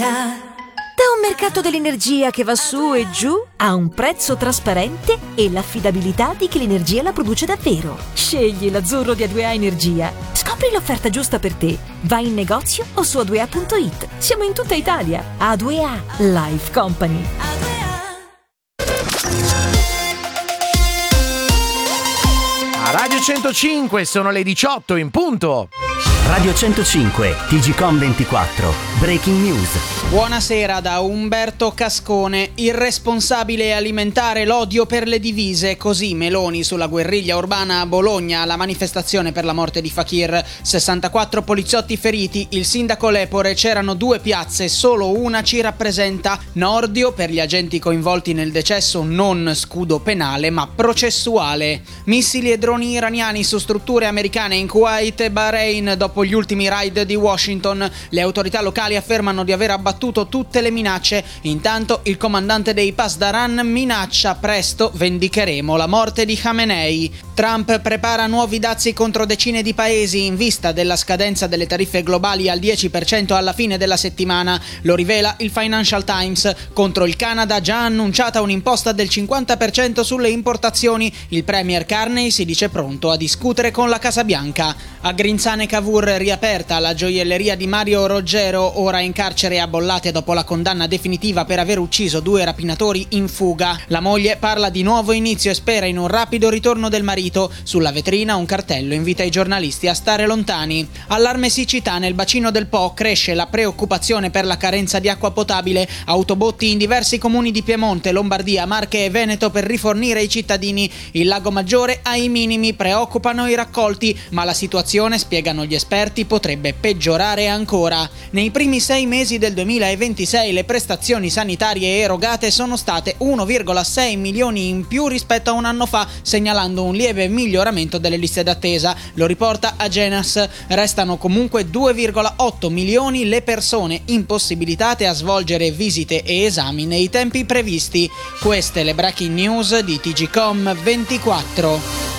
Da un mercato dell'energia che va su e giù a un prezzo trasparente e l'affidabilità di chi l'energia la produce davvero. Scegli l'azzurro di A2A Energia. Scopri l'offerta giusta per te. Vai in negozio o su a2a.it. Siamo in tutta Italia. A2A Life Company. A Radio 105 sono le 18 in punto. Radio 105, TGcom 24, Breaking News. Buonasera da Umberto Cascone. Irresponsabile alimentare l'odio per le divise, così Meloni sulla guerriglia urbana a Bologna, alla manifestazione per la morte di Fakir. 64 poliziotti feriti, il sindaco Lepore, c'erano 2 piazze, solo una ci rappresenta. Nordio per gli agenti coinvolti nel decesso, non scudo penale ma processuale. Missili e droni iraniani su strutture americane in Kuwait e Bahrain dopo gli ultimi raid di Washington. Le autorità locali affermano di aver abbattuto tutte le minacce. Intanto il comandante dei Pasdaran minaccia: presto vendicheremo la morte di Khamenei. Trump prepara nuovi dazi contro decine di paesi in vista della scadenza delle tariffe globali al 10% alla fine della settimana. Lo rivela il Financial Times. Contro il Canada già annunciata un'imposta del 50% sulle importazioni. Il premier Carney si dice pronto a discutere con la Casa Bianca. A Grinzane Cavour riaperta la gioielleria di Mario Roggero, ora in carcere a Bollate dopo la condanna definitiva per aver ucciso 2 rapinatori in fuga. La moglie parla di nuovo inizio e spera in un rapido ritorno del marito. Sulla vetrina un cartello invita i giornalisti a stare lontani. Allarme siccità nel bacino del Po, cresce la preoccupazione per la carenza di acqua potabile. Autobotti in diversi comuni di Piemonte, Lombardia, Marche e Veneto per rifornire i cittadini. Il Lago Maggiore ai minimi, preoccupano i raccolti, ma la situazione, spiegano gli esperti, potrebbe peggiorare ancora. Nei primi 6 mesi del 2026 le prestazioni sanitarie erogate sono state 1,6 milioni in più rispetto a un anno fa, segnalando un lieve miglioramento delle liste d'attesa. Lo riporta Agenas. Restano comunque 2,8 milioni le persone impossibilitate a svolgere visite e esami nei tempi previsti. Queste le breaking news di TGcom 24.